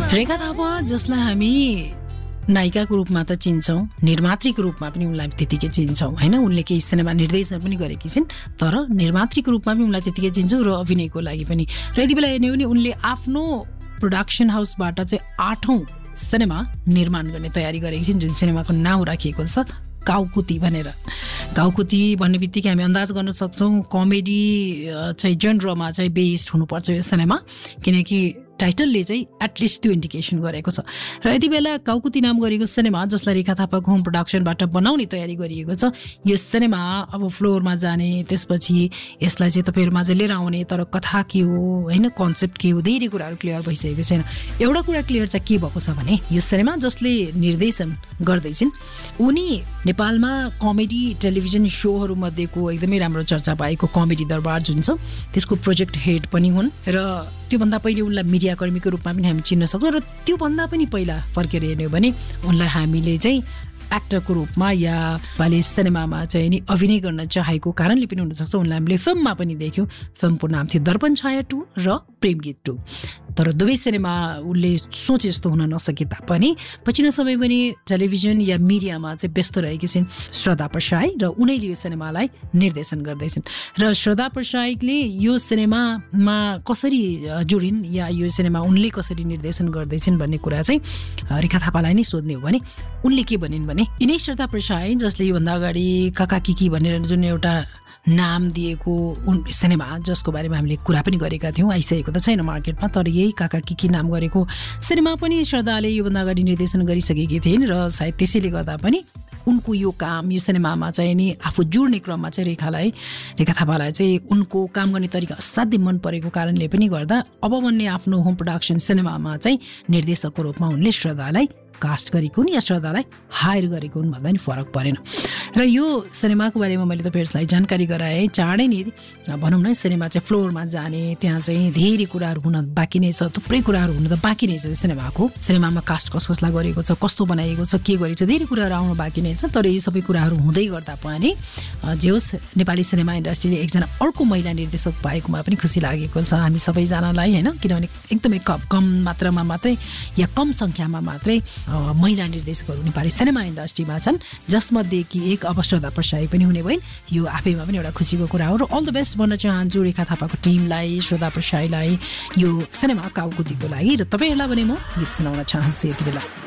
रेखा थापा जसलाई हामी नायिकाको रूपमा त चिन्छौँ, निर्मात्रीको रूपमा पनि उनलाई त्यतिकै चिन्छौँ होइन। उनले केही सिनेमा निर्देशन पनि गरेकी छिन्, तर निर्मात्रीको रूपमा पनि उनलाई त्यतिकै चिन्छौँ र अभिनयको लागि पनि। र यति बेला हेर्ने हो भने उनले आफ्नो प्रोडक्सन हाउसबाट चाहिँ 8औं सिनेमा निर्माण गर्ने तयारी गरेकी छिन्, जुन सिनेमाको नाउँ राखिएको छ काउकुती भनेर। काउकुती भन्ने बित्तिकै हामी अन्दाज गर्न सक्छौँ कमेडी चाहिँ जनरमा चाहिँ बेस्ड हुनुपर्छ यो सिनेमा, किनकि टाइटलले चाहिँ एटलिस्ट त्यो इन्डिकेसन गरेको छ। र यति बेला काउकुती नाम गरेको सिनेमा जसलाई रेखा थापाको होम प्रोडक्सनबाट बनाउने तयारी गरिएको छ, यो सिनेमा अब फ्लोरमा जाने, त्यसपछि यसलाई चाहिँ तपाईँहरूमा चाहिँ लिएर आउने, तर कथा के हो होइन, कन्सेप्ट के हो, धेरै कुराहरू क्लियर भइसकेको छैन। एउटा कुरा क्लियर चाहिँ के भएको छ भने यो सिनेमा जसले निर्देशन गर्दैछिन् उनी नेपालमा कमेडी टेलिभिजन सोहरूमध्येको एकदमै राम्रो चर्चा पाएको कमेडी दरबार जुन छ त्यसको प्रोजेक्ट हेड पनि हुन्। र त्योभन्दा पहिले उनलाई मिडियाकर्मीको रूपमा पनि हामी चिन्न सक्छौँ। र त्योभन्दा पनि पहिला फर्केर हेर्ने हो भने उनलाई हामीले चाहिँ एक्टरको रूपमा या नेपाली सिनेमामा चाहिँ नि अभिनय गर्न चाहेको कारणले पनि हुनसक्छ उनलाई हामीले फिल्ममा पनि देख्यौँ। फिल्मको नाम थियो दर्पण छाया 2 र प्रेम गीत 2। तर दुवै सिनेमा उनले सोचे जस्तो हुन नसके तापनि पछिल्लो समय पनि टेलिभिजन या मिडियामा चाहिँ व्यस्त रहेकी छिन् श्रद्धा प्रसाई, र उनैले यो सिनेमालाई निर्देशन गर्दैछन्। र श्रद्धा प्रसाईले यो सिनेमामा कसरी जोडिन् या यो सिनेमा उनले कसरी निर्देशन गर्दैछन् भन्ने कुरा चाहिँ रेखा थापालाई नै सोध्ने हो भने उनले के भनिन् भने यिनै श्रद्धा प्रसाई जसले योभन्दा अगाडि काका किकी भनेर जुन एउटा नाम दिएको सिनेमा जसको बारेमा हामीले कुरा पनि गरेका थियौँ, आइसकेको त छैन मार्केटमा, तर यही काका किकी नाम गरेको सिनेमा पनि श्रद्धाले योभन्दा अगाडि निर्देशन गरिसकेकी थिइन्। र सायद त्यसैले गर्दा पनि उनको यो काम यो सिनेमामा चाहिँ नि आफू जोड्ने क्रममा चाहिँ रेखा थापालाई चाहिँ उनको काम गर्ने तरिका असाध्यै मन परेको कारणले पनि गर्दा अब भन्ने आफ्नो होम प्रोडक्सन सिनेमामा चाहिँ निर्देशकको रूपमा उनले श्रद्धालाई कास्ट गरेको हुन् या श्रद्धालाई हायर गरेको हुन् भन्दा नि फरक परेन। र यो सिनेमाको बारेमा मैले तपाईँहरूलाई जानकारी गराएँ। चाँडै नै भनौँ न सिनेमा चाहिँ फ्लोरमा जाने, त्यहाँ चाहिँ धेरै कुराहरू हुन बाँकी नै छ, थुप्रै कुराहरू हुन त बाँकी नै छ। सिनेमामा कास्ट कसलाई गरेको छ, कस्तो बनाएको छ, के गरेको छ, धेरै कुराहरू आउनु बाँकी नै छ। तर यी सबै कुराहरू हुँदै गर्दा पनि जे होस् नेपाली सिनेमा इन्डस्ट्रीले एकजना अर्को महिला निर्देशक पाएकोमा पनि खुसी लागेको छ हामी सबैजनालाई होइन। किनभने एकदमै कम मात्रामा मात्रै या कम सङ्ख्यामा मात्रै महिला निर्देशकहरू नेपाली सिनेमा इन्डस्ट्रीमा छन्, जसमध्ये कि एक अब श्रद्धा प्रसाई पनि हुने भइन्। यो आफैमा पनि एउटा खुसीको कुरा हो। र अल द बेस्ट भन्न चाहन्छु रेखा थापाको टिमलाई, श्रद्धा प्रसाईलाई यो सिनेमा काउकुतीको लागि। र तपाईँहरूलाई भने म गीत सुनाउन चाहन्छु यति बेला।